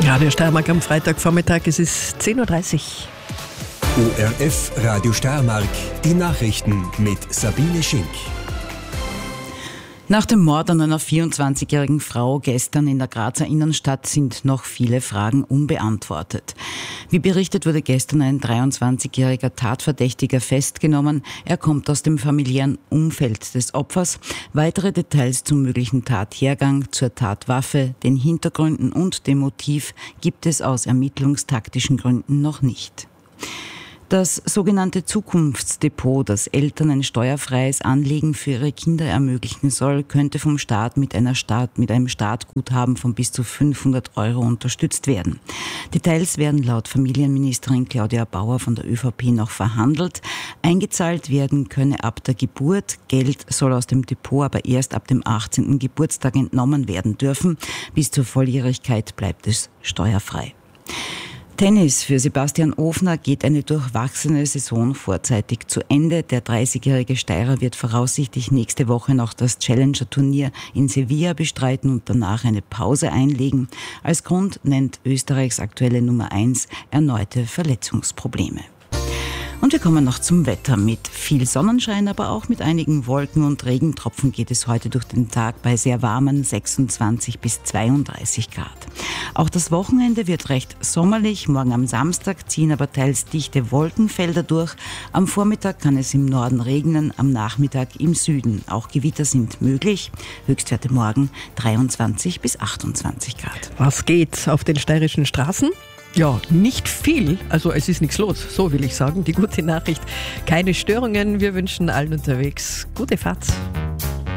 Radio Steiermark am Freitagvormittag, es ist 10.30 Uhr. ORF Radio Steiermark, die Nachrichten mit Sabine Schink. Nach dem Mord an einer 24-jährigen Frau gestern in der Grazer Innenstadt sind noch viele Fragen unbeantwortet. Wie berichtet, wurde gestern ein 23-jähriger Tatverdächtiger festgenommen. Er kommt aus dem familiären Umfeld des Opfers. Weitere Details zum möglichen Tathergang, zur Tatwaffe, den Hintergründen und dem Motiv gibt es aus ermittlungstaktischen Gründen noch nicht. Das sogenannte Zukunftsdepot, das Eltern ein steuerfreies Anlegen für ihre Kinder ermöglichen soll, könnte vom Staat mit einem Startguthaben von bis zu 500 € unterstützt werden. Details werden laut Familienministerin Claudia Bauer von der ÖVP noch verhandelt. Eingezahlt werden könne ab der Geburt. Geld soll aus dem Depot aber erst ab dem 18. Geburtstag entnommen werden dürfen. Bis zur Volljährigkeit bleibt es steuerfrei. Tennis. Für Sebastian Ofner geht eine durchwachsene Saison vorzeitig zu Ende. Der 30-jährige Steirer wird voraussichtlich nächste Woche noch das Challenger-Turnier in Sevilla bestreiten und danach eine Pause einlegen. Als Grund nennt Österreichs aktuelle Nummer 1 erneute Verletzungsprobleme. Und wir kommen noch zum Wetter. Mit viel Sonnenschein, aber auch mit einigen Wolken und Regentropfen geht es heute durch den Tag bei sehr warmen 26 bis 32 Grad. Auch das Wochenende wird recht sommerlich. Morgen am Samstag ziehen aber teils dichte Wolkenfelder durch. Am Vormittag kann es im Norden regnen, am Nachmittag im Süden. Auch Gewitter sind möglich. Höchstwerte morgen 23 bis 28 Grad. Was geht auf den steirischen Straßen? Ja, nicht viel. Also es ist nichts los, so will ich sagen. Die gute Nachricht, keine Störungen. Wir wünschen allen unterwegs gute Fahrt.